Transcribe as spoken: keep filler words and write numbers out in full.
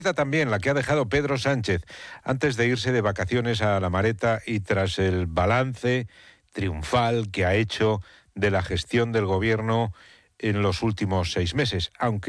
También la que ha dejado Pedro Sánchez antes de irse de vacaciones a La Mareta y tras el balance triunfal que ha hecho de la gestión del gobierno en los últimos seis meses, aunque